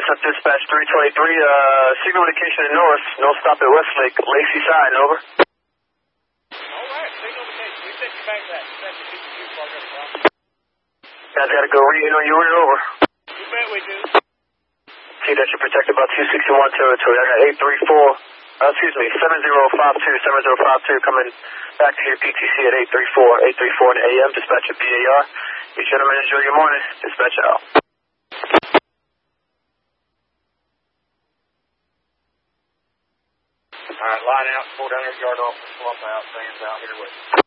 This up dispatch 323, signal indication in north, no stop at Westlake, Lacey side, over. Alright, signal indication. We sent you back that. That's a PTQ program. Guys gotta go read on your route, over. You bet we do. See that you're protected by 261 territory. I got 7052 coming back to your PTC at 834 in the AM. Dispatch at BAR. You gentlemen enjoy your morning. Dispatch out. Alright, line out, 400 yard off the slump out, stands out here with you.